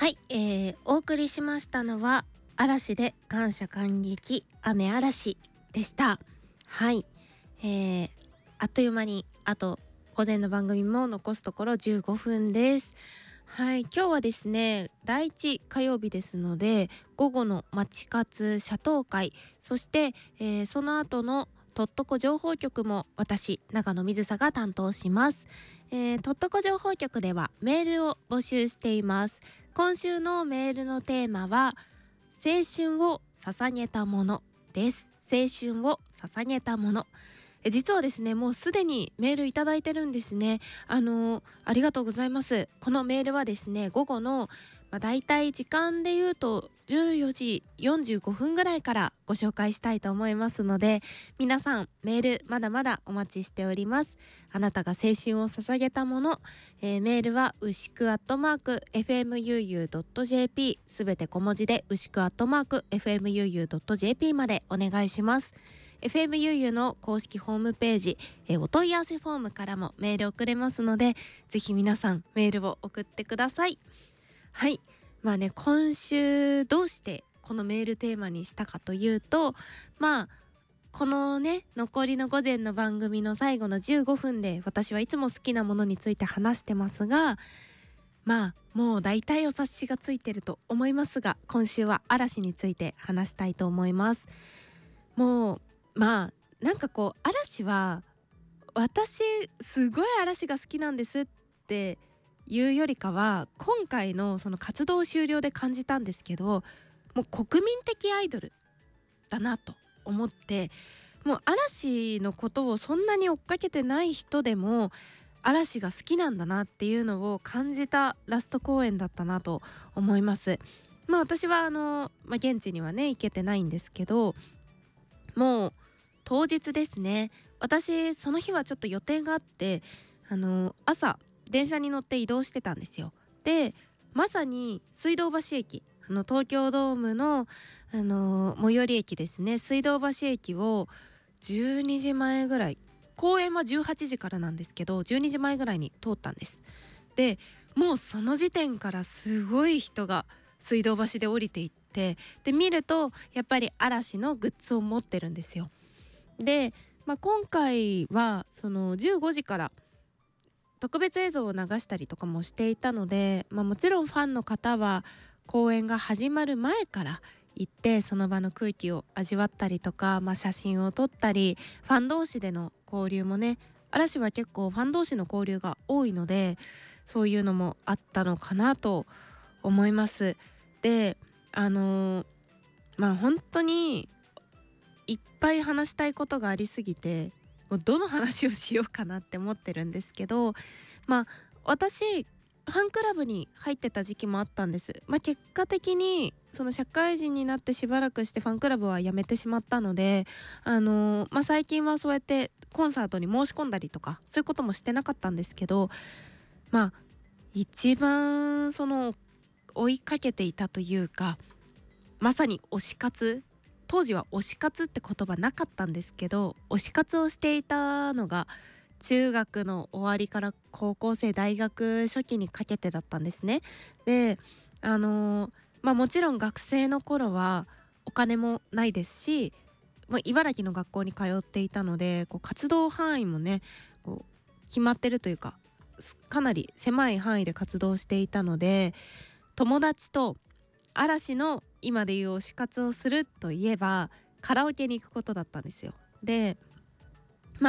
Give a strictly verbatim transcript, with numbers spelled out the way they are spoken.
はい、えー、お送りしましたのは嵐で感謝感激雨嵐でした。はい、えー、あっという間にあと午前の番組も残すところじゅうごふんです。はい、今日はですねだいいち火曜日ですので、午後の街活社闘会、そして、えー、その後のとっとこ情報局も私長野水沙が担当します。えー、とっとこ情報局ではメールを募集しています。今週のメールのテーマは青春を捧げたものです。青春を捧げたもの、え実はですねもうすでにメールいただいてるんですね。あのー、ありがとうございます。このメールはですね午後の、まあ、だいたい時間で言うとじゅうよじよんじゅうごふんぐらいからご紹介したいと思いますので、皆さんメールまだまだお待ちしております。あなたが青春を捧げたもの、えー、メールはうしくアットマーク エフエムユーユードットジェーピー すべて小文字でうしくアットマーク エフエムユーユードットジェーピー までお願いします。エフエムユーユー の公式ホームページ、えー、お問い合わせフォームからもメール送れますので、ぜひ皆さんメールを送ってください。はい、まあね今週どうしてこのメールテーマにしたかというと、まあこのね残りの午前の番組の最後のじゅうごふんで私はいつも好きなものについて話してますが、まあもう大体お察しがついてると思いますが、今週は嵐について話したいと思います。もうまあなんかこう嵐は私すごい嵐が好きなんですっていうよりかは、今回のその活動終了で感じたんですけど、もう国民的アイドルだなと思って、もう嵐のことをそんなに追っかけてない人でも嵐が好きなんだなっていうのを感じたラスト公演だったなと思います。まあ私はあの、まあ、現地にはね行けてないんですけど、もう当日ですね、私その日はちょっと予定があって、あの朝電車に乗って移動してたんですよ。でまさに水道橋駅、あの東京ドームの、あの最寄り駅ですね、水道橋駅をじゅうにじまえぐらい、公演はじゅうはちじからなんですけどじゅうにじまえぐらいに通ったんです。でもうその時点からすごい人が水道橋で降りていって、で見るとやっぱり嵐のグッズを持ってるんですよ。で、まあ、今回はそのじゅうごじから特別映像を流したりとかもしていたので、まあ、もちろんファンの方は公演が始まる前から行ってその場の空気を味わったりとか、まあ、写真を撮ったり、ファン同士での交流もね、嵐は結構ファン同士の交流が多いので、そういうのもあったのかなと思います。であのー、まあ本当にいっぱい話したいことがありすぎて、もうどの話をしようかなって思ってるんですけど、まあ私ファンクラブに入ってた時期もあったんです。まあ結果的にその社会人になってしばらくしてファンクラブは辞めてしまったので、あのー、まあ最近はそうやってコンサートに申し込んだりとかそういうこともしてなかったんですけど、まあ一番その追いかけていたというか、まさに推し活、当時は推し活って言葉なかったんですけど、推し活をしていたのが中学の終わりから高校生大学初期にかけてだったんですね。であのー、まあもちろん学生の頃はお金もないですし、もう茨城の学校に通っていたので、こう活動範囲もねこう決まってるというか、かなり狭い範囲で活動していたので、友達と嵐の今でいう推し活をするといえばカラオケに行くことだったんですよ。で